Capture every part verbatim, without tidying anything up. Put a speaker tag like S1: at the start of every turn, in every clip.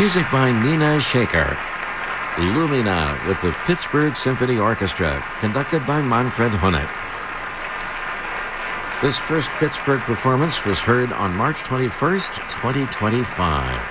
S1: Music by Nina Shaker. Lumina with the Pittsburgh Symphony Orchestra, conducted by Manfred Honeck. This first Pittsburgh performance was heard on March twenty-first, twenty twenty-five.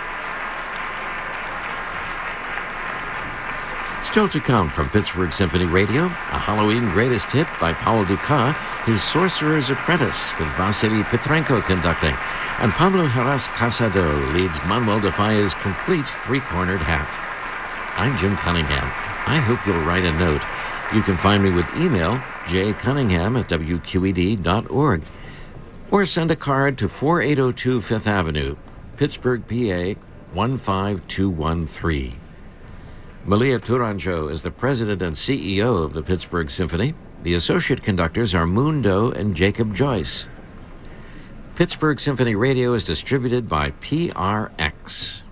S1: Still to come from Pittsburgh Symphony Radio, a Halloween greatest hit by Paul Dukas, his Sorcerer's Apprentice with Vasily Petrenko conducting, and Pablo Heras Casado leads Manuel de Falla's complete three-cornered hat. I'm Jim Cunningham. I hope you'll write a note. You can find me with email, jcunningham at w q e d dot org, or send a card to forty-eight oh two Fifth Avenue, Pittsburgh, P A one five two one three. Malia Tourangeau is the president and C E O of the Pittsburgh Symphony. The associate conductors are Moon Doe and Jacob Joyce. Pittsburgh Symphony Radio is distributed by P R X.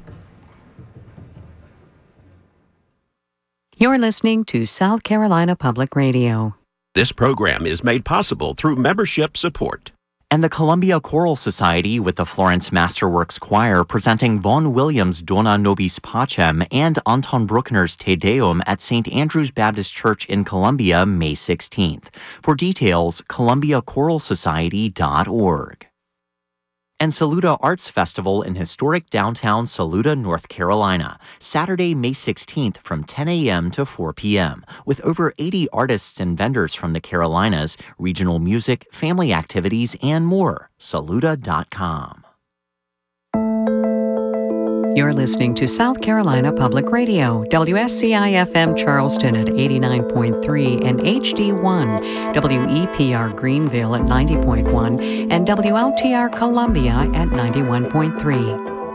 S2: You're listening to South Carolina Public Radio.
S3: This program is made possible through membership support.
S4: And the Columbia Choral Society with the Florence Masterworks Choir presenting Vaughan Williams' Dona Nobis Pacem and Anton Bruckner's Te Deum at Saint Andrew's Baptist Church in Columbia, May sixteenth. For details, columbia choral society dot org. And Saluda Arts Festival in historic downtown Saluda, North Carolina, Saturday, May sixteenth from ten a.m. to four p.m., with over eighty artists and vendors from the Carolinas, regional music, family activities, and more. saluda dot com.
S2: You're listening to South Carolina Public Radio, W S C I F M Charleston at eighty-nine point three and H D one, W E P R Greenville at ninety point one, and W L T R Columbia at ninety-one point three.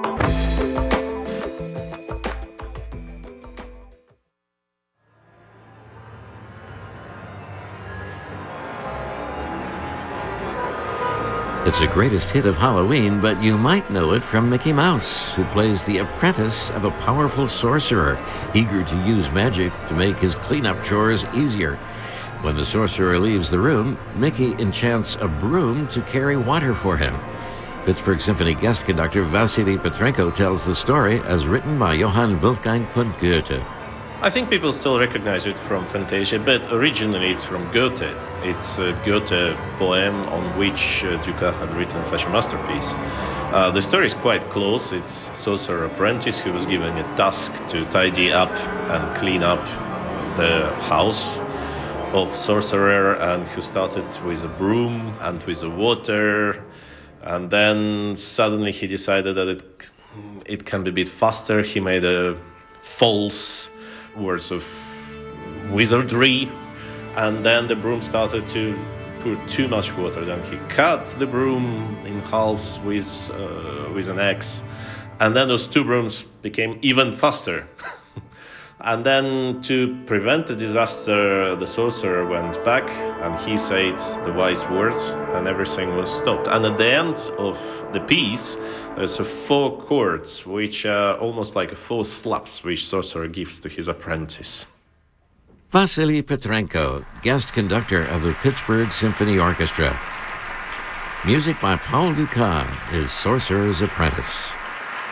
S1: It's a greatest hit of Halloween, but you might know it from Mickey Mouse, who plays the apprentice of a powerful sorcerer, eager to use magic to make his cleanup chores easier. When the sorcerer leaves the room, Mickey enchants a broom to carry water for him. Pittsburgh Symphony guest conductor Vasily Petrenko tells the story as written by Johann Wolfgang von Goethe.
S5: I think people still recognize it from Fantasia, but originally it's from Goethe. It's a Goethe poem on which uh, Dukas had written such a masterpiece. Uh, the story is quite close. It's sorcerer apprentice who was given a task to tidy up and clean up the house of sorcerer, and who started with a broom and with the water, and then suddenly he decided that it it can be a bit faster. He made a false words of wizardry, and then the broom started to pour too much water. Then he cut the broom in halves with uh, with an axe, and then those two brooms became even faster. And then to prevent the disaster, the sorcerer went back and he said the wise words, and everything was stopped. And at the end of the piece, there's a four chords, which are almost like a four slaps, which sorcerer gives to his apprentice.
S1: Vasily Petrenko, guest conductor of the Pittsburgh Symphony Orchestra. Music by Paul Dukas, his Sorcerer's Apprentice.